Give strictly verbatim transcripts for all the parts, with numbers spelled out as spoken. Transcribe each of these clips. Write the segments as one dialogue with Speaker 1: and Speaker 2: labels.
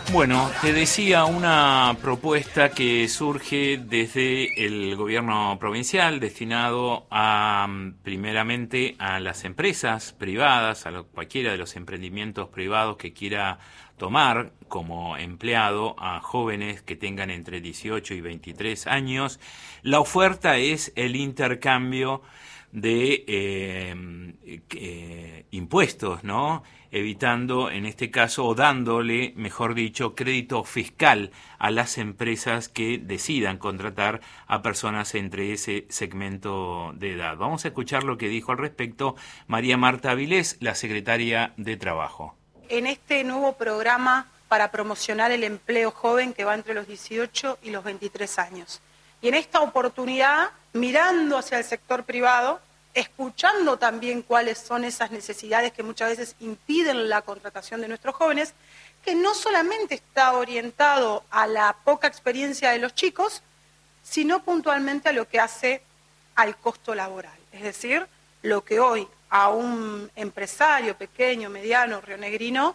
Speaker 1: Bueno, te decía una propuesta que surge desde el gobierno provincial destinado a, primeramente, a las empresas privadas, a lo, cualquiera de los emprendimientos privados que quiera tomar como empleado a jóvenes que tengan entre dieciocho y veintitrés años. La oferta es el intercambio de eh, eh, impuestos, ¿no? Evitando, en este caso, o dándole, mejor dicho, crédito fiscal a las empresas que decidan contratar a personas entre ese segmento de edad. Vamos a escuchar lo que dijo al respecto María Marta Avilés, la secretaria de Trabajo.
Speaker 2: En este nuevo programa para promocionar el empleo joven que va entre los dieciocho y los veintitrés años. Y en esta oportunidad, mirando hacia el sector privado, escuchando también cuáles son esas necesidades que muchas veces impiden la contratación de nuestros jóvenes, que no solamente está orientado a la poca experiencia de los chicos, sino puntualmente a lo que hace al costo laboral. Es decir, lo que hoy a un empresario pequeño, mediano, rionegrino,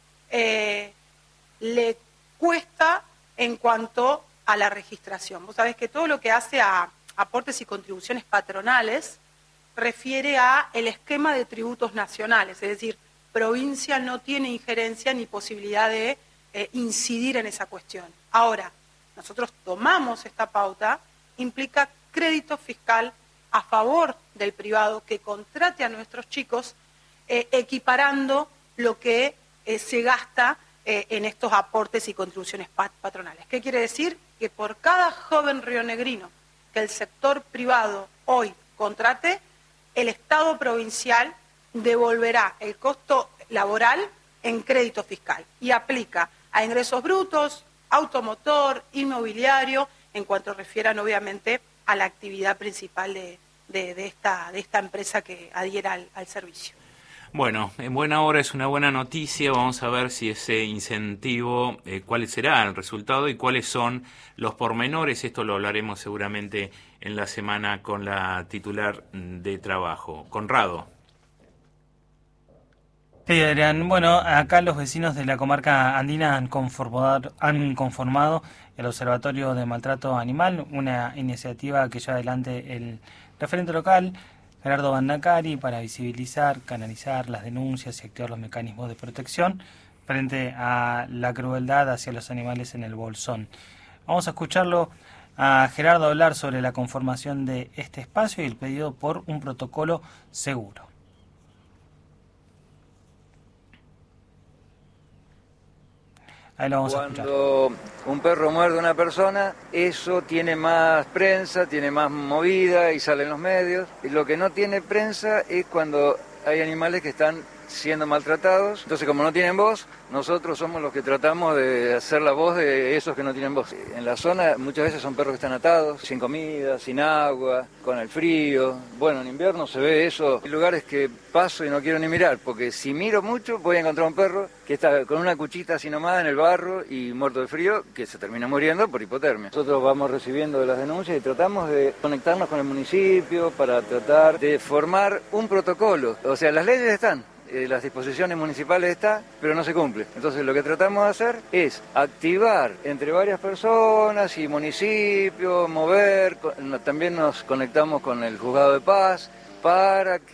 Speaker 2: eh, le cuesta en cuanto a la registración. Vos sabés que todo lo que hace a aportes y contribuciones patronales refiere a el esquema de tributos nacionales, es decir, provincia no tiene injerencia ni posibilidad de eh, incidir en esa cuestión. Ahora, nosotros tomamos esta pauta, implica crédito fiscal a favor del privado que contrate a nuestros chicos, eh, equiparando lo que eh, se gasta eh, en estos aportes y contribuciones pat patronales. ¿Qué quiere decir? Que por cada joven rionegrino que el sector privado hoy contrate, el Estado provincial devolverá el costo laboral en crédito fiscal y aplica a ingresos brutos, automotor, inmobiliario, en cuanto refieran obviamente a la actividad principal de, de, de, esta, de esta empresa que adhiera al, al servicio.
Speaker 1: Bueno, en buena hora es una buena noticia. Vamos a ver si ese incentivo, eh, cuál será el resultado y cuáles son los pormenores. Esto lo hablaremos seguramente en la semana con la titular de Trabajo. Conrado.
Speaker 3: Sí, Adrián. Bueno, acá los vecinos de la comarca andina han conformado, han conformado el Observatorio de Maltrato Animal, una iniciativa que lleva adelante el referente local, Gerardo Bandacari, para visibilizar, canalizar las denuncias y activar los mecanismos de protección frente a la crueldad hacia los animales en el Bolsón. Vamos a escucharlo a Gerardo hablar sobre la conformación de este espacio y el pedido por un protocolo seguro. Ahí lo vamos a escuchar.
Speaker 4: Cuando un perro muerde a una persona, eso tiene más prensa, tiene más movida y sale en los medios. Y lo que no tiene prensa es cuando hay animales que están siendo maltratados. Entonces, como no tienen voz, nosotros somos los que tratamos de hacer la voz de esos que no tienen voz. En la zona muchas veces son perros que están atados, sin comida, sin agua, con el frío. Bueno, en invierno se ve eso. Hay lugares que paso y no quiero ni mirar, porque si miro mucho voy a encontrar un perro que está con una cuchita así nomás en el barro y muerto de frío, que se termina muriendo por hipotermia. Nosotros vamos recibiendo las denuncias y tratamos de conectarnos con el municipio para tratar de formar un protocolo. O sea, las leyes están. Eh, las disposiciones municipales están, pero no se cumple. Entonces lo que tratamos de hacer es activar entre varias personas y municipios, mover, también nos conectamos con el juzgado de paz para que